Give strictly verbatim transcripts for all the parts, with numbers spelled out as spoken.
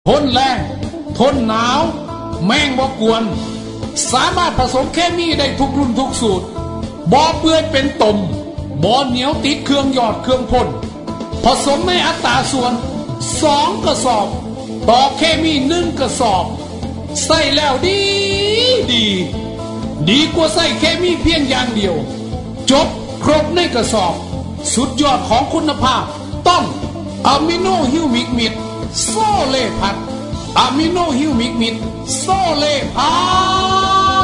ทนแรงทนหนาวแมงบ่กวนสามารถผสมเคมีได้ทุกรุ่นทุกสูตรบ่เปื่อยเป็นตมบ่เหนียวติดเครื่องหยอดเครื่องพ่นผสมในอัตราส่วนสองกระสอบต่อเคมีหนึ่งกระสอบใส่แล้วดีดีดีกว่าใส่เคมีเพียงอย่างเดียวจบครบในกระสอบสุดยอดของคุณภาพต้องอะมิโนฮิวมิกมิดโซเลพัดอะมิโนฮิวมิกมิดโซเลพัด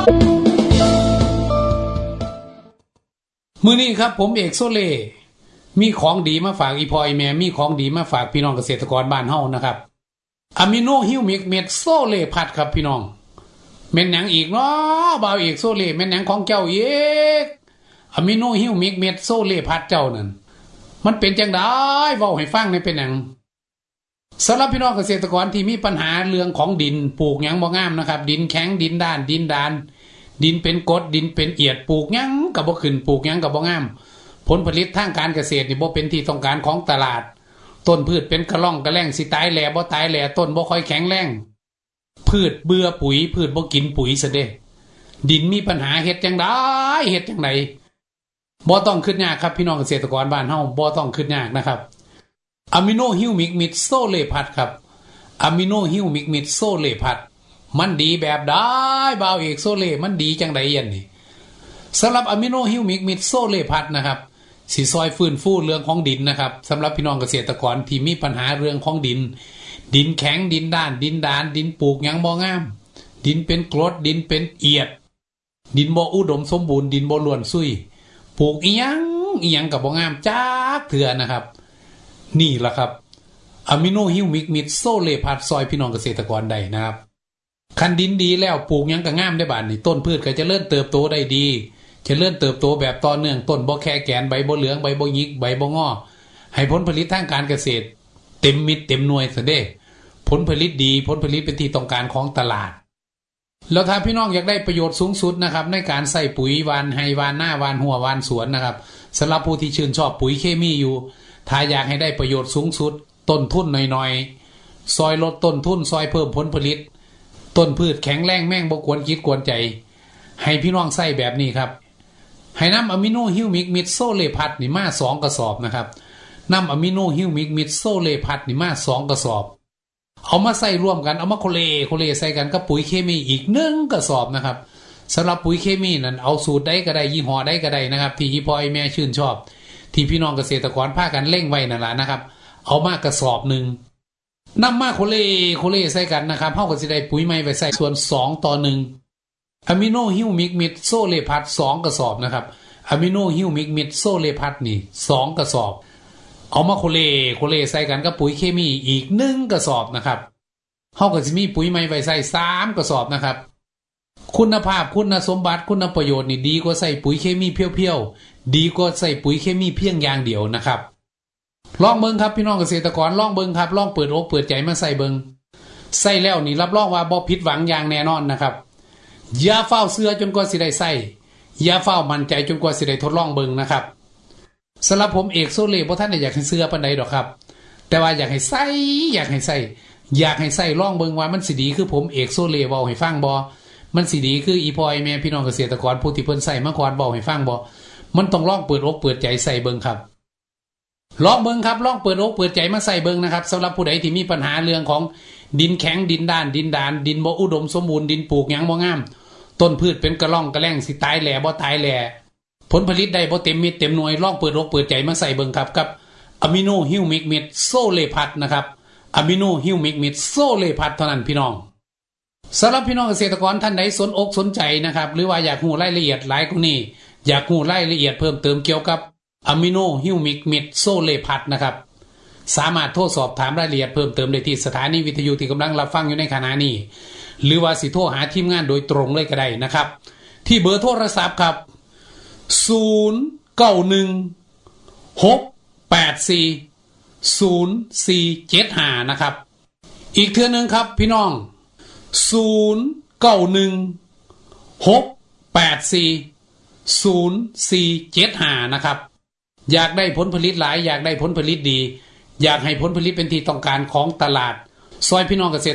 มื้อนี้ครับผมเอกโซเลมีของดีมาฝากอีพออีแม่มีของดีมาฝากพี่น้องเกษตรกรบ้านเฮานะครับอะมิโนฮิวมิกมิดโซเลพัดครับพี่น้องแม่นหยังอีกเนาะบ่าวเอกโซเลแม่นหยังของเจ้าอีกอะมิโนฮิวมิกมิดโซเลพัดเจ้านั่นมันเป็นจังได๋เว้าให้ฟังหน่อยเป็นหยังสำหรับพี่น้องเกษตรกรที่มีปัญหาเรื่องของดินปลูกหยังบ่งามนะครับดินแข็งดินด้านดินดานดินเป็นกรดดินเป็นเอียดปลูกหยังก็บ่ขึ้นปลูกหยังก็บ่งามผลผลิตทางการเกษตรนี่บ่เป็นที่ต้องการของตลาดต้นพืชเป็นกระล่องกระแล่งสิตายแหล่บ่ตายแหล่ต้นบ่ค่อยแข็งแรงพืชเบื่อปุ๋ยพืชบ่กินปุ๋ยซะเด้ดินมีปัญหาเฮ็ดจังได๋เฮ็ดจังได๋บ่ต้องคิดยากครับพี่น้องเกษตรกรบ้านเฮาบ่ต้องคิดยากนะครับอะมิโนฮิวมิกมิดโซเลพัดครับอะมิโนฮิวมิกมิดโซเลพัดมันดีแบบใดบ่าวเอกโซเลมันดีจังได๋ยันนี่สำหรับอะมิโนฮิวมิกมิดโซเลพัดนะครับสิซอยฟื้นฟูเรื่องของดินนะครับสำหรับพี่น้องเกษตรกรที่มีปัญหาเรื่องของดินดินแข็งดินด้านดินดานดินปลูกหยังบ่งามดินเป็นกรดดินเป็นเอียดดินบ่อุดมสมบูรณ์ดินบ่ล้วนซุยปลูกอีหยังอีหยังก็บ่งามจักเทื่อนะครับนี่ล่ะครับอะมิโนฮิวมิกมิดโซเลพัดซอยพี่น้องเกษตรกรได้นะครับคันดินดีแล้วปลูกหยังก็งามได้บาดนี้ต้นพืชก็จะเริ่มเติบโตได้ดีจะเริ่มเติบโตแบบต่อเนื่องต้นบ่แค่แกนใบบ่เหลืองใบบ่หยิกใบบ่งอให้ผลผลิตทางการเกษตรเต็มมิดเต็มหน่วยซะเด้ผลผลิตดีผลผลิตเป็นที่ต้องการของตลาดแล้วถ้าพี่น้องอยากได้ประโยชน์สูงสุดนะครับในการใส่ปุ๋ยหว่านไร่หว่านหน้าหว่านหัวหว่านสวนนะครับสำหรับผู้ที่ชื่นชอบปุ๋ยเคมีอยู่ถ้าอยากให้ได้ประโยชน์สูงสุดต้นทุนน้อยๆซอยลดต้นทุนซอยเพิ่มผลผลิตต้นพืชแข็งแรงแม่งบ่กวนคิดกวนใจให้พี่น้องใส่แบบนี้ครับให้น้ำอะมิโนฮิวมิกมิดโซเลพัดนี่มาสองกระสอบนะครับน้ำอะมิโนฮิวมิกมิดโซเลพัดนี่มาสองกระสอบเอามาใส่ร่วมกันเอามาโคเลโคเลใส่กันกับปุ๋ยเคมีอีกหนึ่งกระสอบนะครับสำหรับปุ๋ยเคมีนั้นเอาสูตรใดก็ได้ยี่ห้อใดก็ได้นะครับที่พี่พ่อไอ้แม่ชื่นชอบที่พี่น้องเกษตรกรพากันเล่งไว้นั่นล่ะนะครับเอามากระสอบนึงนำมาโคเลโคเลใส่กันนะครับเฮาก็สิได้ปุ๋ยใหม่ไปใส่ส่วนสองต่อหนึ่งอะมิโนฮิวมิกมิดโซเลพัดสองกระสอบนะครับอะมิโนฮิวมิกมิดโซเลพัดนี่สองกระสอบเอามาโคเลโคเลใส่กันกับปุ๋ยเคมีอีกหนึ่งกระสอบนะครับเฮาก็สิมีปุ๋ยใหม่ไว้ใส่สามกระสอบนะครับคุณภาพคุณสมบัติคุณประโยชน์นี่ดีกว่าใส่ปุ๋ยเคมีเพียวๆดีกว่าใส่ปุ๋ยเคมีเพียงอย่างเดียวนะครับลองเบิ่งครับพี่น้องเกษตรกรลองเบิ่งครับลองเปิดอกเปิดใจมาใส่เบิ่งใส่แล้วนี่รับรองว่าบ่ผิดหวังอย่างแน่นอนนะครับอย่าเฝ้าเชื่อจนกว่าสิได้ใส่อย่าเฝ้ามั่นใจจนกว่าสิได้ทดลองเบิ่งนะครับสำหรับผมเอกโซเลบ่ทันได้อยากให้เชื่อปานใดดอกครับแต่ว่าอยากให้ใส่อยากให้ใส่อยากให้ใส่ลองเบิ่งว่ามันสิดีคือผมเอกโซเลเว้าให้ฟังบ่มันสิดีคืออีพอยแม่พี่น้องเกษตรกรผู้ที่เพิ่นใส่มาก่อนเว้าให้ฟังบ่มันต้องลองเปิดอกเปิดใจใส่เบิ่งครับลองเบิ่งครับลองเปิดอกเปิดใจมาใส่เบิ่งนะครับสำหรับผู้ใดที่มีปัญหาเรื่องของดินแข็งดินด้านดินดานดินบ่อุดมสมบูรณ์ดินปลูกหยังบ่งามต้นพืชเป็นกระล่องกระแล่งสิตายแหล่บ่ตายแหล่ผลผลิตได้บ่เต็มมิดเต็มหน่วยลองเปิดอกเปิดใจมาใส่เบิ่งครับกับอะมิโนฮิวมิกมิดโซเลพัดนะครับอะมิโนฮิวมิกมิดโซเลพัดเท่านั้นพี่น้องสำหรับพี่น้องเกษตรกรท่านใดสนอกสนใจนะครับหรือว่าอยากรู้รายละเอียดหลายกว่านี้อยากรู้รายละเอียดเพิ่มเติมเกี่ยวกับอะมิโนฮิวมิกมิดโซเลพัดนะครับสามารถโทรสอบถามรายละเอียดเพิ่มเติมได้ที่สถานีวิทยุที่กำลังรับฟังอยู่ในขณะนี้หรือว่าสิโทรหาทีมงานโดยตรงเลยก็ได้นะครับที่เบอร์โทรศัพท์ครับศูนย์ เก้า หนึ่ง หก แปด สี่ ศูนย์ สี่ เจ็ด ห้านะครับอีกเทื่อนึงครับพี่น้องศูนย์ เก้า หนึ่ง หก แปด สี่ ศูนย์ สี่ เจ็ด ห้านะครับอยากได้ผลผลิตหลายอยากได้ผลผลิตดีอยากให้ผลผลิตเป็นที่ต้องการของตลาดซอยพี่น้องเกษ